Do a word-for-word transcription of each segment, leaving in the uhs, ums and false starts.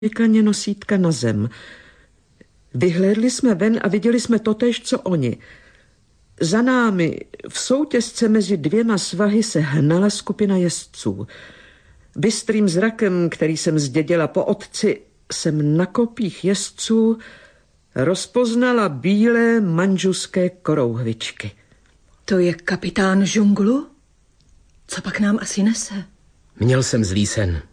Vykaně nosítka na zem. Vyhlédli jsme ven a viděli jsme totéž, co oni. Za námi v soutězce mezi dvěma svahy se hnala skupina jezdců. Bystrým zrakem, který jsem zdědila po otci, jsem na kopích jezdců rozpoznala bílé manžuské korouhvičky. To je kapitán Džunglu? Co pak nám asi nese? Měl jsem zlý sen.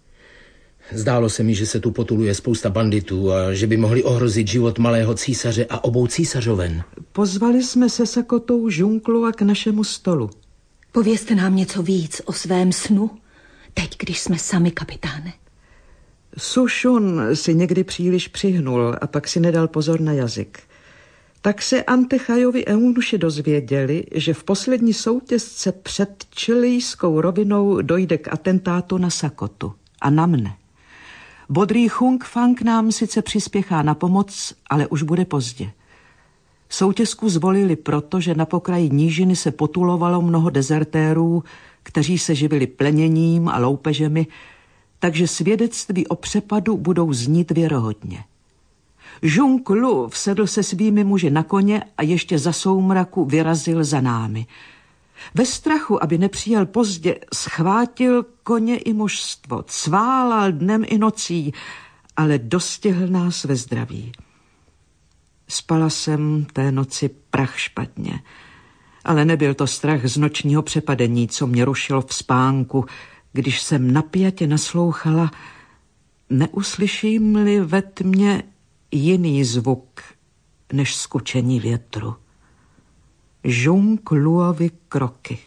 Zdálo se mi, že se tu potuluje spousta banditů a že by mohli ohrozit život malého císaře a obou císařoven. Pozvali jsme se Sakotou Džunglua k našemu stolu. Povězte nám něco víc o svém snu, teď, když jsme sami, kapitáne. Su Shun si někdy příliš přihnul a pak si nedal pozor na jazyk. Tak se Antechajovi eunuši dozvěděli, že v poslední soutězce před Čilijskou rovinou dojde k atentátu na Sakotu a na mne. Bodrý Chung Fang nám sice přispěchá na pomoc, ale už bude pozdě. Soutězku zvolili proto, že na pokraji nížiny se potulovalo mnoho dezertérů, kteří se živili pleněním a loupežemi, takže svědectví o přepadu budou znít věrohodně. Džung Lu vsedl se svými muži na koně a ještě za soumraku vyrazil za námi. Ve strachu, aby nepřijel pozdě, schvátil koně i mužstvo, cválal dnem i nocí, ale dostihl nás ve zdraví. Spala jsem té noci prach špatně, ale nebyl to strach z nočního přepadení, co mě rušilo v spánku, když jsem napjatě naslouchala, neuslyším-li ve tmě jiný zvuk než skučení větru. Džung Luovi kroky.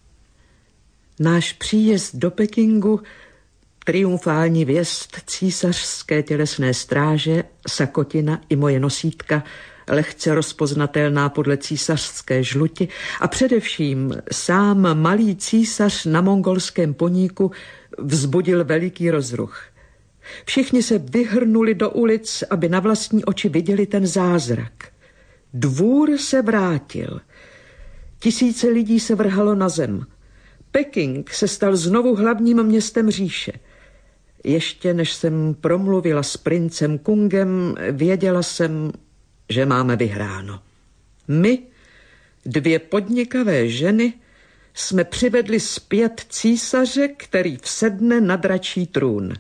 Náš příjezd do Pekingu, triumfální věst císařské tělesné stráže, Sakotina i moje nosítka, lehce rozpoznatelná podle císařské žluti, a především sám malý císař na mongolském poníku vzbudil veliký rozruch. Všichni se vyhrnuli do ulic, aby na vlastní oči viděli ten zázrak. Dvůr se vrátil. Tisíce lidí se vrhalo na zem. Peking se stal znovu hlavním městem říše. Ještě než jsem promluvila s princem Kungem, věděla jsem, že máme vyhráno. My, dvě podnikavé ženy, jsme přivedli zpět císaře, který vsedne na dračí trůn.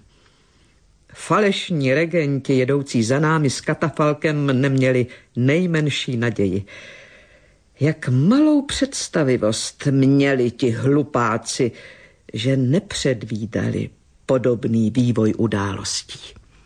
Falešní regenti jedoucí za námi s katafalkem neměli nejmenší naději. Jak malou představivost měli ti hlupáci, že nepředvídali podobný vývoj událostí.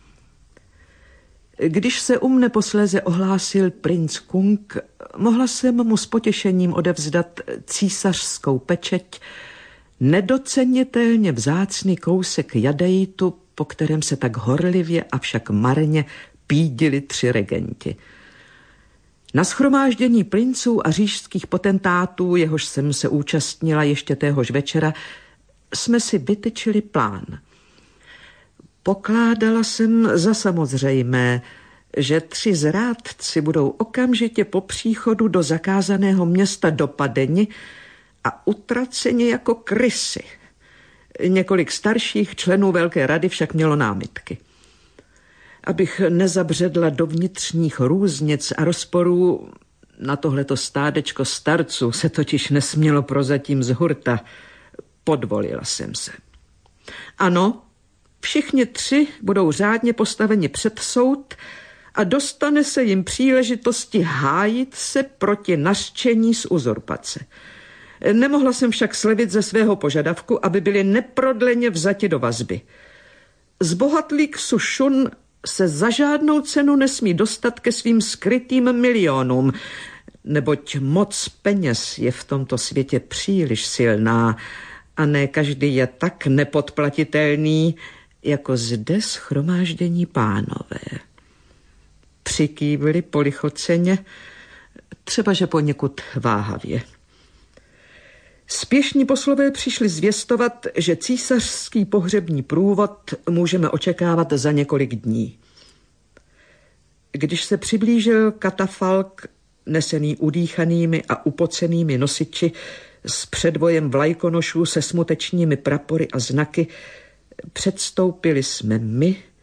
Když se u mne posléze ohlásil princ Kung, mohla jsem mu s potěšením odevzdat císařskou pečeť, nedocenitelně vzácný kousek jadeitu, po kterém se tak horlivě, avšak marně pídili tři regenti. Na shromáždění princů a říšských potentátů, jehož jsem se účastnila ještě téhož večera, jsme si vytyčili plán. Pokládala jsem za samozřejmé, že tři zrádci budou okamžitě po příchodu do zakázaného města dopadeni a utraceni jako krysy. Několik starších členů Velké rady však mělo námitky. Abych nezabředla do vnitřních různic a rozporů, na tohleto stádečko starců se totiž nesmělo prozatím z hurta, podvolila jsem se. Ano, všichni tři budou řádně postaveni před soud a dostane se jim příležitosti hájit se proti nařčení z uzurpace. Nemohla jsem však slevit ze svého požadavku, aby byli neprodleně vzati do vazby. Zbohatlík Su Shun se za žádnou cenu nesmí dostat ke svým skrytým milionům, neboť moc peněz je v tomto světě příliš silná a ne každý je tak nepodplatitelný, jako zde shromáždění pánové. Přikývli polichoceně, třeba že poněkud váhavě. Spěšní poslové přišli zvěstovat, že císařský pohřební průvod můžeme očekávat za několik dní. Když se přiblížil katafalk, nesený udýchanými a upocenými nosiči s předvojem vlajkonošů se smutečními prapory a znaky, předstoupili jsme my,